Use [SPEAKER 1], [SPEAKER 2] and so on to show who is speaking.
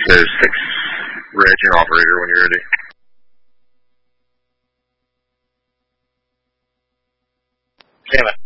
[SPEAKER 1] There's 6 raging operator when you're ready.
[SPEAKER 2] Damn it.